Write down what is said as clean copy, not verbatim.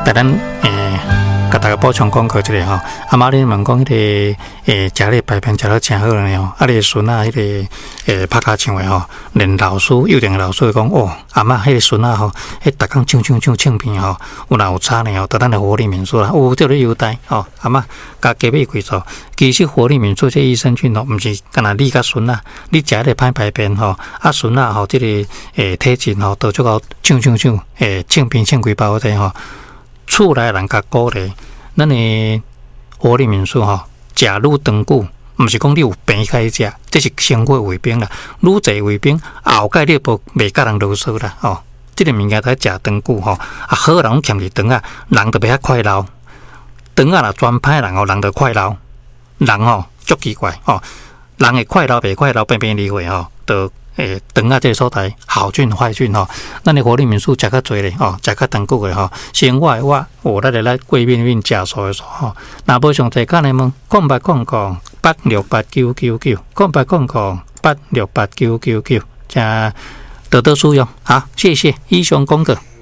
但咱甲大家补充讲过一个吼，阿妈你问讲迄个食迄个排便食得真好呢吼，啊，你孙啊迄个拍卡唱的吼，连老师幼稚园老师讲哦，阿妈迄个孙啊吼，迄逐工唱片吼，有哪有差呢吼？得咱的活力民宿啦，有这个优待吼，阿妈甲隔壁几座，其实活力民宿这益生菌吼，毋是干那你甲孙啊，你食咧歹排便吼，啊孙啊吼，这个体质吼，都足够唱片唱几包这吼。厝内人甲鼓励，咱的活力民宿吼，食愈长久，毋是讲你有病开食，这是生活为病啦。愈济为病，后盖你袂甲人啰嗦啦吼。这个物件在食长久吼，啊好人欠是肠啊，人就袂遐快乐。肠啊若专歹人吼，人就快乐。人吼足奇怪吼，人会快乐袂快乐，变变离会吼，就。肠啊，这个所在好菌坏菌吼，咱的活力民宿食较侪咧吼，食较长久的吼。生活的话，咱就来贵面食素的素吼。若无上侪干的问，0800868999，0800868999，加多多使用。好，谢谢以上讲过。